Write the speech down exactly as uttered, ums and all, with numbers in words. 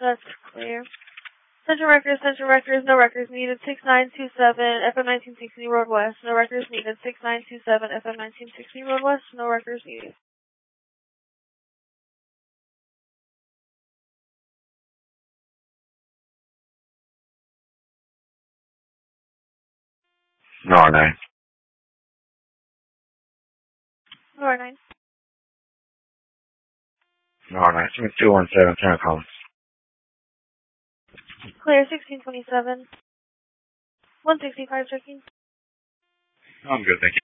That's clear. Central records, central records, no records needed. six nine two seven, F M nineteen sixty Road West, no records needed. six nine two seven, F M nineteen sixty Road West, no records needed. No R nine. No R nine. No R nine. two one seven, Tanner Collins. Clear, sixteen twenty-seven. one sixty-five checking. I'm good, thank you.